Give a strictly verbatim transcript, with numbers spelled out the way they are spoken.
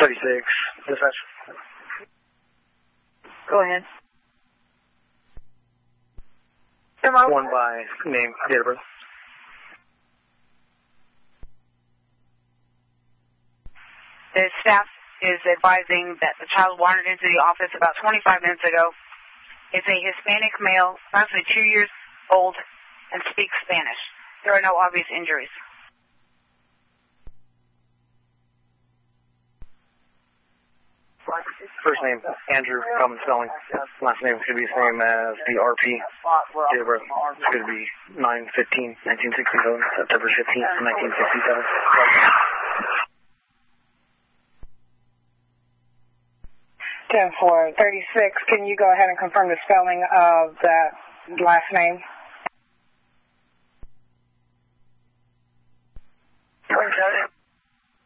thirty-six, dispatch. Go ahead. One by name, date of birth. The staff is advising that the child wandered into the office about twenty-five minutes ago. It's a Hispanic male, approximately two years old, and speaks Spanish. There are no obvious injuries. First name, Andrew, common spelling. Last name should be the same as the R P. Date of birth should be nine fifteen nineteen sixty-seven, September fifteenth nineteen sixty-seven. ten four thirty-six, can you go ahead and confirm the spelling of that last name?